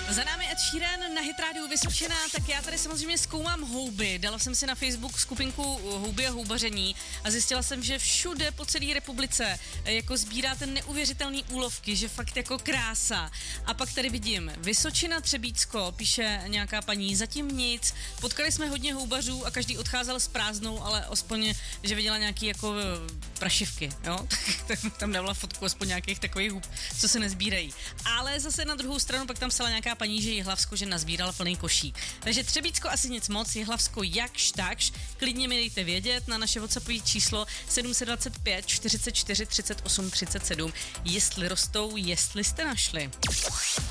Za námi Ed Sheeran na Hit Rádiu Vysočina, tak já tady samozřejmě zkoumám houby. Dala jsem si na Facebook skupinku houby a houbaření a zjistila jsem, že všude po celé republice jako sbíráte neuvěřitelný úlovky, že fakt jako krása. A pak tady vidím Vysočina, Třebíčsko, píše nějaká paní, zatím nic. Potkali jsme hodně houbařů a každý odcházel s prázdnou, ale aspoň, že viděla nějaký jako prašivky, jo? Tak tam dávala fotku aspoň nějakých takových hub, co se nezbírají. Ale zase na druhou stranu pak tam psala nějaká paní, že Jihlavsko, že nazbírala plný košík. Takže Třebíčsko asi nic moc, Jihlavsko jakž takž. Klidně mi dejte vědět na naše WhatsAppové číslo 725 44 38 37, jestli rostou, jestli jste našli.